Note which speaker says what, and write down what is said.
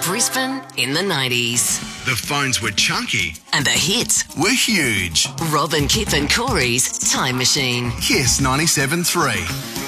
Speaker 1: Brisbane in the 90s.
Speaker 2: The phones were chunky.
Speaker 1: And the hits
Speaker 2: We're huge.
Speaker 1: Rob and Kith and Corey's Time Machine.
Speaker 2: Kiss 97.3.